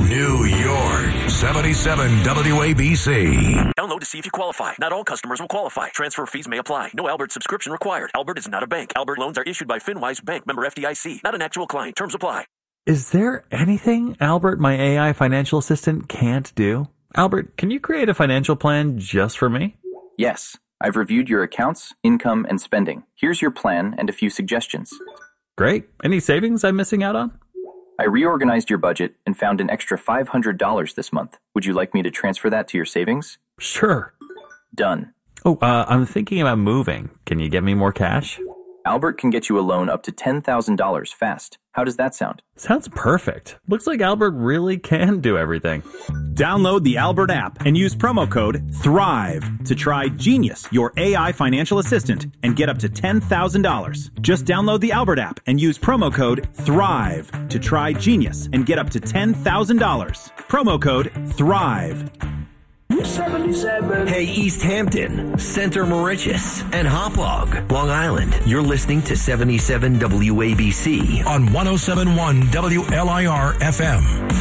New York, 77 WABC. Download to see if you qualify. Not all customers will qualify. Transfer fees may apply. No Albert subscription required. Albert is not a bank. Albert loans are issued by FinWise Bank, member FDIC. Not an actual client. Terms apply. Is there anything Albert, my AI financial assistant, can't do? Albert, can you create a financial plan just for me? Yes. I've reviewed your accounts, income, and spending. Here's your plan and a few suggestions. Great. Any savings I'm missing out on? I reorganized your budget and found an extra $500 this month. Would you like me to transfer that to your savings? Sure. Done. Oh, I'm thinking about moving. Can you get me more cash? Albert can get you a loan up to $10,000 fast. How does that sound? Sounds perfect. Looks like Albert really can do everything. Download the Albert app and use promo code THRIVE to try Genius, your AI financial assistant, and get up to $10,000. Just download the Albert app and use promo code THRIVE to try Genius and get up to $10,000. Promo code THRIVE. 77. Hey, East Hampton, Center Moriches, and Hauppauge, Long Island. You're listening to 77 WABC on 107.1 WLIR FM.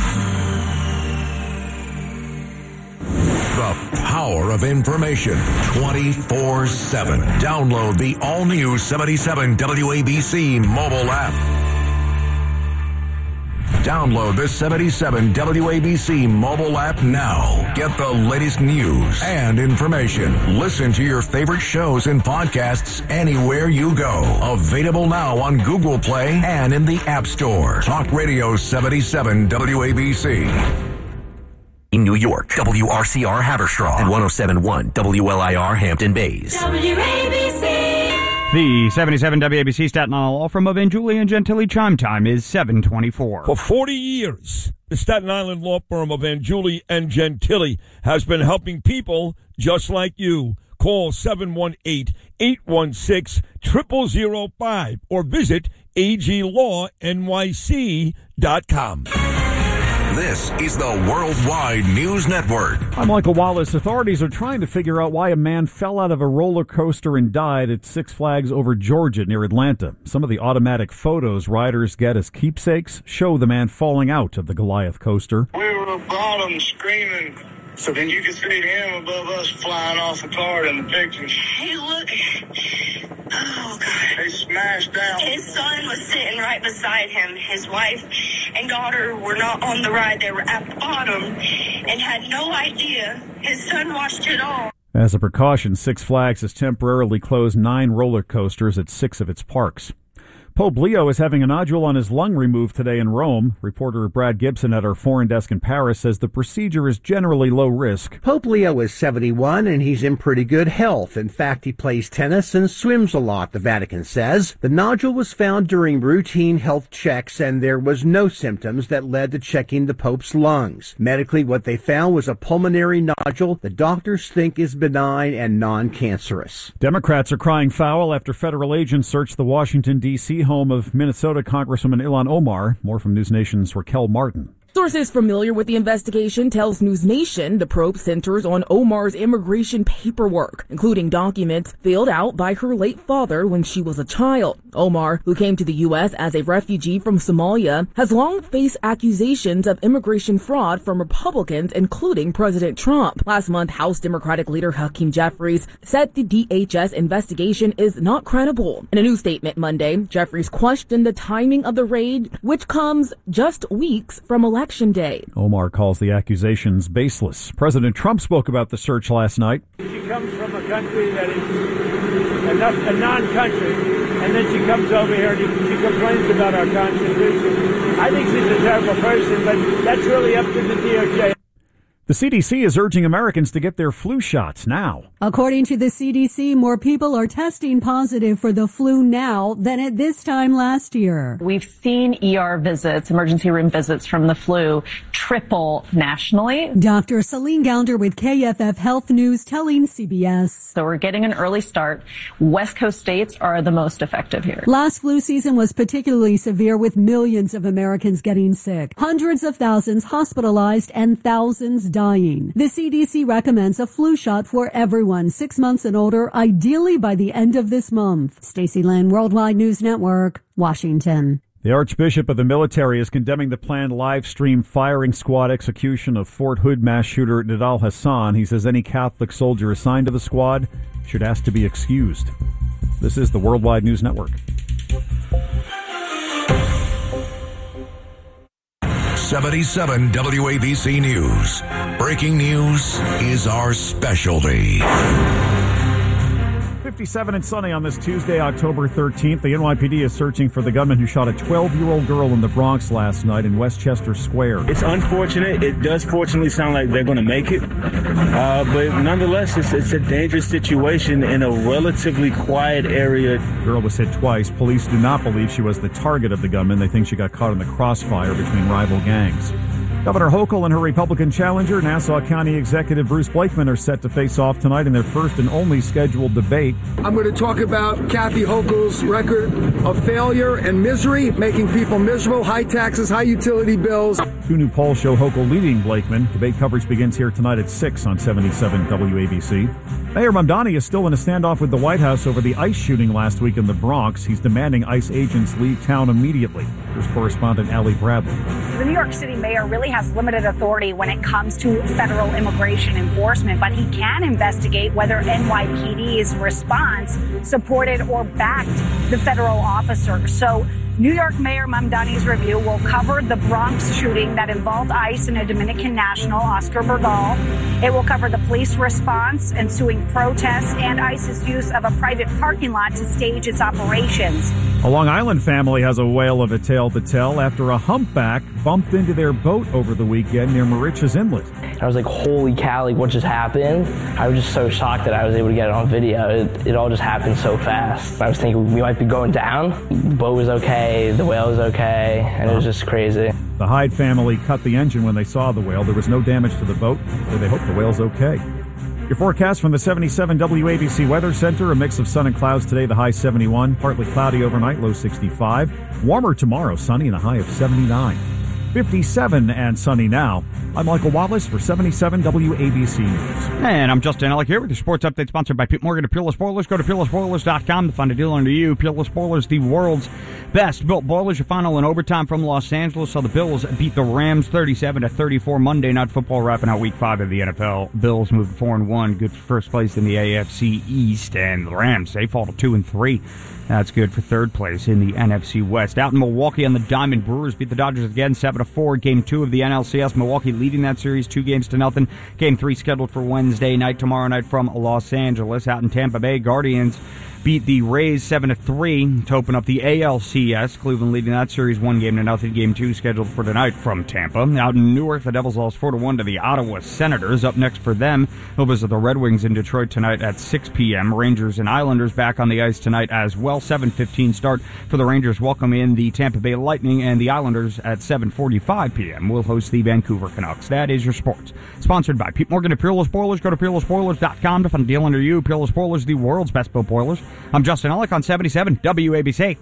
The power of information 24/7. Download the all-new 77 WABC mobile app. Download the 77 WABC mobile app now. Get the latest news and information. Listen to your favorite shows and podcasts anywhere you go. Available now on Google Play and in the App Store. Talk Radio 77 WABC. In New York, WRCR Haverstraw and 107.1 WLIR Hampton Bays. WABC. The 77 WABC Staten Island law firm of Anjuli and Gentili chime time is 7:24. For 40 years, the Staten Island law firm of Anjuli and Gentili has been helping people just like you. Call 718-816-0005 or visit aglawnyc.com. This is the Worldwide News Network. I'm Michael Wallace. Authorities are trying to figure out why a man fell out of a roller coaster and died at Six Flags Over Georgia near Atlanta. Some of the automatic photos riders get as keepsakes show the man falling out of the Goliath coaster. We were bottom screaming, so then you could see him above us flying off the cart in the pictures. Hey, look. Oh, God. They smashed down. His son was sitting right beside him. His wife and daughter were not on the ride. They were at the bottom and had no idea. His son watched it all. As a precaution, Six Flags has temporarily closed 9 roller coasters at 6 of its parks. Pope Leo is having a nodule on his lung removed today in Rome. Reporter Brad Gibson at our foreign desk in Paris says the procedure is generally low risk. Pope Leo is 71 and he's in pretty good health. In fact, he plays tennis and swims a lot, the Vatican says. The nodule was found during routine health checks and there was no symptoms that led to checking the Pope's lungs. Medically, what they found was a pulmonary nodule the doctors think is benign and non-cancerous. Democrats are crying foul after federal agents searched the Washington, D.C. home of Minnesota Congresswoman Ilhan Omar. More from News Nation's Raquel Martin. Sources familiar with the investigation tells News Nation the probe centers on Omar's immigration paperwork, including documents filled out by her late father when she was a child. Omar, who came to the U.S. as a refugee from Somalia, has long faced accusations of immigration fraud from Republicans, including President Trump. Last month, House Democratic leader Hakeem Jeffries said the DHS investigation is not credible. In a new statement Monday, Jeffries questioned the timing of the raid, which comes just weeks from Election Day. Omar calls the accusations baseless. President Trump spoke about the search last night. She comes from a country that is a non-country, and then she comes over here and she complains about our Constitution. I think she's a terrible person, but that's really up to the DOJ. The CDC is urging Americans to get their flu shots now. According to the CDC, more people are testing positive for the flu now than at this time last year. We've seen ER visits, emergency room visits from the flu, triple nationally. Dr. Celine Gounder with KFF Health News telling CBS. So we're getting an early start. West Coast states are the most effective here. Last flu season was particularly severe with millions of Americans getting sick, hundreds of thousands hospitalized, and thousands dying. The CDC recommends a flu shot for everyone 6 months and older, ideally by the end of this month. Stacey Lynn, Worldwide News Network, Washington. The Archbishop of the military is condemning the planned live-stream firing squad execution of Fort Hood mass shooter Nidal Hassan. He says any Catholic soldier assigned to the squad should ask to be excused. This is the Worldwide News Network. 77 WABC News. Breaking news is our specialty. 57 and sunny on this Tuesday, October 13th. The NYPD is searching for the gunman who shot a 12-year-old girl in the Bronx last night in Westchester Square. It's unfortunate. It does fortunately sound like they're going to make it. But nonetheless, it's a dangerous situation in a relatively quiet area. The girl was hit twice. Police do not believe she was the target of the gunman. They think she got caught in the crossfire between rival gangs. Governor Hochul and her Republican challenger, Nassau County Executive Bruce Blakeman, are set to face off tonight in their first and only scheduled debate. I'm going to talk about Kathy Hochul's record of failure and misery, making people miserable, high taxes, high utility bills. Two new polls show Hochul leading Blakeman. Debate coverage begins here tonight at 6 on 77 WABC. Mayor Mamdani is still in a standoff with the White House over the ICE shooting last week in the Bronx. He's demanding ICE agents leave town immediately. Here's correspondent Allie Bradley. The New York City mayor really has limited authority when it comes to federal immigration enforcement, but he can investigate whether NYPD's response supported or backed the federal officer. So New York Mayor Mamdani's review will cover the Bronx shooting that involved ICE and a Dominican national, Oscar Bergal. It will cover the police response, ensuing protests, and ICE's use of a private parking lot to stage its operations. A Long Island family has a whale of a tale to tell after a humpback bumped into their boat over the weekend near Moriches Inlet. I was like, holy cow, like what just happened? I was just so shocked that I was able to get it on video. It all just happened so fast. I was thinking we might be going down. The boat was okay, the whale was okay, and it was just crazy. The Hyde family cut the engine when they saw the whale. There was no damage to the boat, so they hope the whale's okay. Your forecast from the 77 WABC Weather Center, a mix of sun and clouds today, the high 71, partly cloudy overnight, low 65. Warmer tomorrow, sunny and a high of 79. 57 and sunny now. I'm Michael Wallace for 77 WABC News. And I'm Justin Ellick here with your sports update sponsored by Pete Morgan of Peerless Boilers. Go to peerlessboilers.com to find a dealer near you. Peerless Boilers, the world's best built boilers. Your final in overtime from Los Angeles. So the Bills beat the Rams 37-34 Monday Night Football, wrapping out Week 5 of the NFL. Bills move 4-1, good for first place in the AFC East, and the Rams, they fall to 2-3. That's good for third place in the NFC West. Out in Milwaukee on the Diamond, Brewers beat the Dodgers again 7-4. Game 2 of the NLCS. Milwaukee leading that series 2-0. Game 3 scheduled for Wednesday night, tomorrow night from Los Angeles. Out in Tampa Bay, Guardians beat the Rays 7-3 to open up the ALCS. Cleveland leading that series 1-0. Game 2 scheduled for tonight from Tampa. Out in Newark, the Devils lost 4-1 to the Ottawa Senators. Up next for them, they'll visit the Red Wings in Detroit tonight at 6 p.m. Rangers and Islanders back on the ice tonight as well. 7:15 start for the Rangers. Welcome in the Tampa Bay Lightning, and the Islanders at 7:45 p.m. will host the Vancouver Canucks. That is your sports. Sponsored by Pete Morgan of Peerless Boilers. Go to peerlessboilers.com to find a deal under you. Peerless Boilers, the world's best built boilers. I'm Justin Ellick on 77 WABC.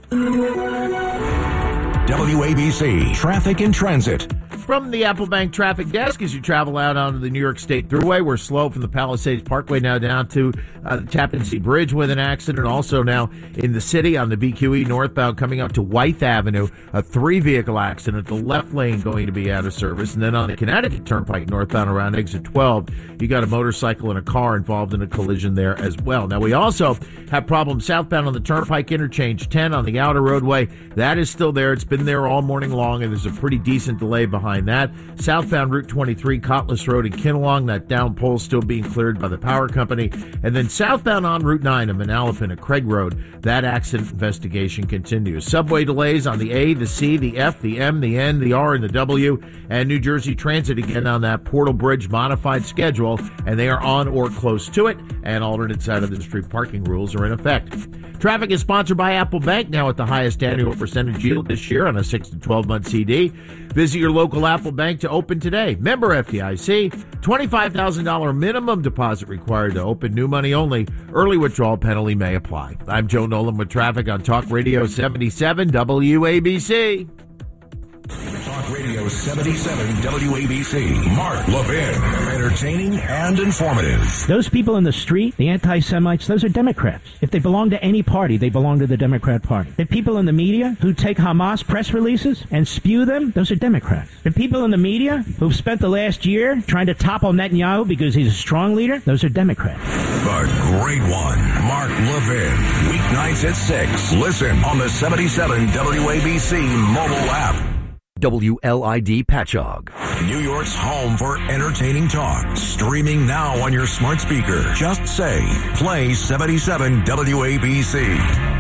WABC Traffic and Transit. From the Apple Bank Traffic Desk, as you travel out onto the New York State Thruway, we're slow from the Palisades Parkway now down to the Tappan Zee Bridge with an accident. Also now in the city on the BQE northbound coming up to Wythe Avenue, a 3-vehicle accident, the left lane going to be out of service. And then on the Connecticut Turnpike northbound around exit 12, you got a motorcycle and a car involved in a collision there as well. Now we also have problems southbound on the Turnpike Interchange 10 on the outer roadway. That is still there. It's been there all morning long, and there's a pretty decent delay behind that. Southbound Route 23, Cottless Road in Kinnelong, that down pole still being cleared by the power company. And then southbound on Route 9 in Manalapan at Craig Road, that accident investigation continues. Subway delays on the A, the C, the F, the M, the N, the R, and the W. And New Jersey Transit again on that Portal Bridge modified schedule, and they are on or close to it, and alternate side of the street parking rules are in effect. Traffic is sponsored by Apple Bank, now at the highest annual percentage yield this year on a 6 to 12-month CD. Visit your local Apple Bank to open today. Member FDIC, $25,000 minimum deposit required to open. New money only. Early withdrawal penalty may apply. I'm Joe Nolan with traffic on Talk Radio 77 WABC. Talk Radio of 77 WABC, Mark Levin. Entertaining and informative. Those people in the street, the anti-Semites, those are Democrats. If they belong to any party, they belong to the Democrat Party. The people in the media who take Hamas press releases and spew them, those are Democrats. The people in the media who've spent the last year trying to topple Netanyahu because he's a strong leader, those are Democrats. The great one, Mark Levin. Weeknights at 6. Listen on the 77 WABC mobile app. WLID Patchogue, New York's home for entertaining talk. Streaming now on your smart speaker. Just say, play 77 WABC.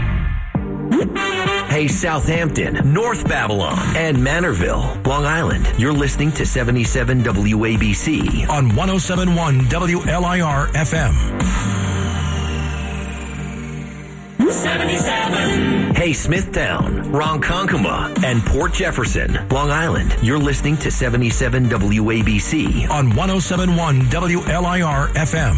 Hey, Southampton, North Babylon, and Manorville, Long Island. You're listening to 77 WABC on 107.1 WLIR FM. 77. Hey, Smithtown, Ronkonkoma, and Port Jefferson, Long Island. You're listening to 77 WABC on 107.1 WLIR FM.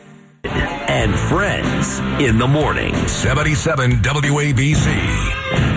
And friends in the morning. 77 WABC.